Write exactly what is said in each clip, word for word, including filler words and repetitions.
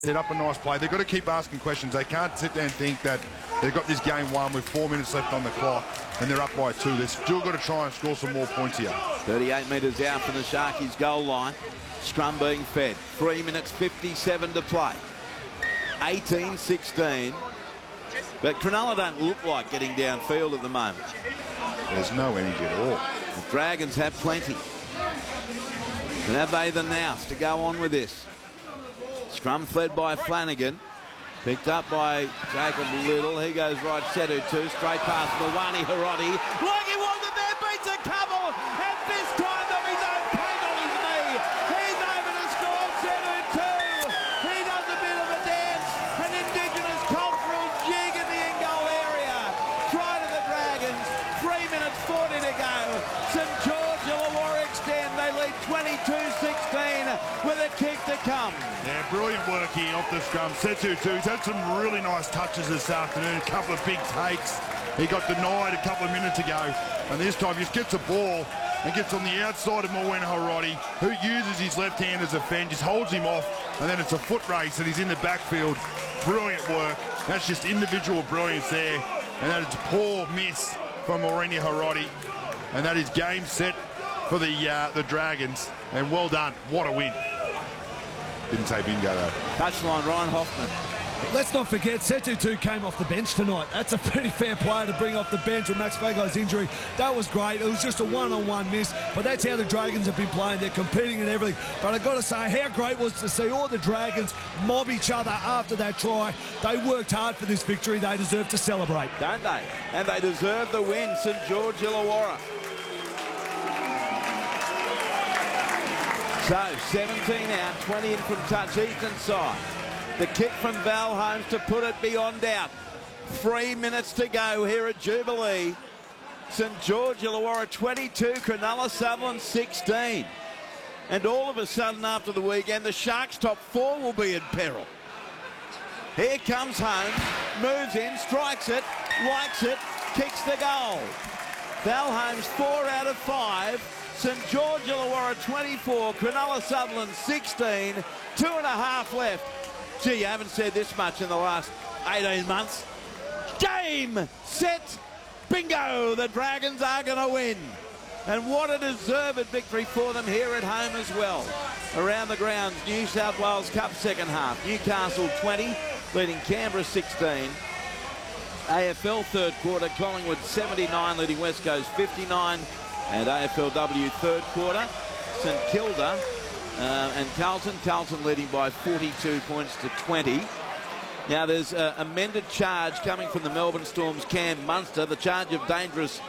Set up a nice play. They've got to keep asking questions. They can't sit there and think that they've got this game won with four minutes left on the clock and they're up by two. They've still got to try and score some more points here. thirty-eight metres out from the Sharkies goal line. Scrum being fed. Three minutes fifty-seven to play. eighteen sixteen. But Cronulla don't look like getting downfield at the moment. There's no energy at all. The Dragons have plenty. And have they the nous to go on with this? Scrum fled by Flanagan. Picked up by Jacob Little. He goes right, Setu two. Straight past Mawani Hiroti. Like he wasn't there, beats a couple. And this time there'll be no pain on his knee. He's over to score. Setu two. He does a bit of a dance. An indigenous cultural jig in the end goal area. Try to the Dragons. Three minutes forty to go. St George Illawarra extend. They lead twenty-two sixteen with a kick to come. Yeah, brilliant work here off the scrum. Setu too. He's had some really nice touches this afternoon. A couple of big takes. He got denied a couple of minutes ago. And this time just gets a ball and gets on the outside of Mawani Hiroti, who uses his left hand as a fend, just holds him off, and then it's a foot race and he's in the backfield. Brilliant work. That's just individual brilliance there. And that is a poor miss from Mawani Hiroti. And that is game set for the, uh, the Dragons. And well done. What a win. Didn't say bingo though. Touchline, Ryan Hoffman. Let's not forget, Setu two came off the bench tonight. That's a pretty fair player to bring off the bench with Max Fagai's injury. That was great. It was just a one-on-one miss, but that's how the Dragons have been playing. They're competing and everything. But I've got to say, how great was to see all the Dragons mob each other after that try. They worked hard for this victory. They deserve to celebrate. Don't they? And they deserve the win, St George Illawarra. So, seventeen out, twenty in from touch, eastern side. The kick from Val Holmes to put it beyond doubt. Three minutes to go here at Jubilee. St George Illawarra twenty-two, Cronulla Sutherland sixteen. And all of a sudden after the weekend, the Sharks' top four will be in peril. Here comes Holmes, moves in, strikes it, likes it, kicks the goal. Val Holmes four out of five. St George Illawarra twenty-four, Cronulla Sutherland sixteen, two and a half left. Gee, you haven't said this much in the last eighteen months. Game, set, bingo! The Dragons are going to win. And what a deserved victory for them here at home as well. Around the grounds, New South Wales Cup second half. Newcastle twenty, leading Canberra sixteen. A F L third quarter, Collingwood seventy-nine, leading West Coast fifty-nine. And A F L W third quarter, St Kilda uh, and Carlton. Carlton leading by forty-two points to twenty. Now there's an amended charge coming from the Melbourne Storm's Cam Munster, the charge of dangerous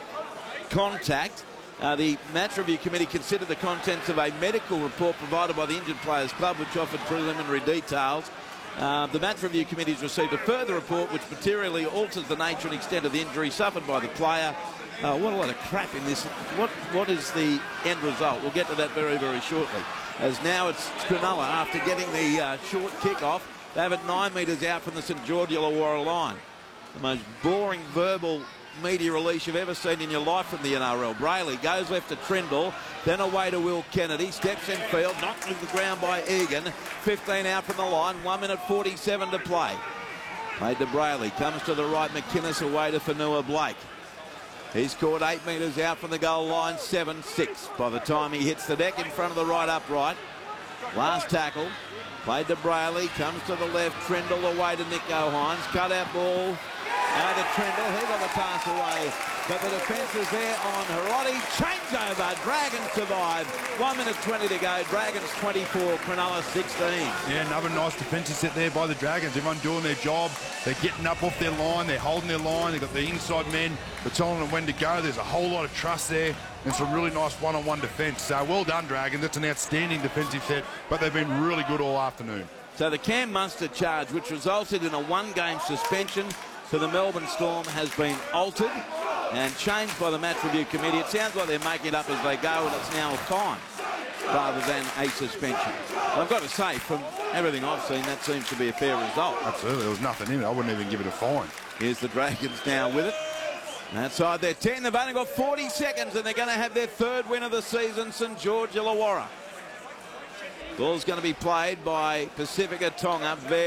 contact. Uh, the Match Review Committee considered the contents of a medical report provided by the Injured Players Club, which offered preliminary details. Uh, the Match Review Committee has received a further report which materially alters the nature and extent of the injury suffered by the player. Uh, what a lot of crap in this. What What is the end result? We'll get to that very, very shortly. As now it's Cronulla, after getting the uh, short kick-off, they have it nine metres out from the St George Illawarra line. The most boring verbal media release you've ever seen in your life from the N R L. Brayley goes left to Trindle, then away to Will Kennedy, steps in field, knocked to the ground by Egan. fifteen out from the line, one minute forty-seven to play. Played to Brayley, comes to the right, McInnes away to Fanua Blake. He's caught eight metres out from the goal line, seven six by the time he hits the deck in front of the right upright. Last tackle, played to Brayley, comes to the left, Trindle away to Nico Hines, cut out ball, out to Trindle, he got the pass away, but the defence is there on Hiroti, changeover, Dragons survive, one minute twenty to go, Dragons twenty-four, Cronulla sixteen. Yeah, another nice defensive set there by the Dragons. Everyone doing their job. They're getting up off their line. They're holding their line. They've got the inside men. They're telling them when to go. There's a whole lot of trust there and some really nice one-on-one defence. So well done, Dragons. That's an outstanding defensive set, but they've been really good all afternoon. So the Cam Munster charge, which resulted in a one-game suspension for the Melbourne Storm, has been altered and changed by the Match Review Committee. It sounds like they're making it up as they go, and it's now a fine rather than a suspension. I've got to say, from everything I've seen, that seems to be a fair result. Absolutely, there was nothing in it. I wouldn't even give it a fine. Here's the Dragons now with it. Outside their ten, they've only got forty seconds, and they're going to have their third win of the season, St George Illawarra. Ball's going to be played by Pacifica Tonga.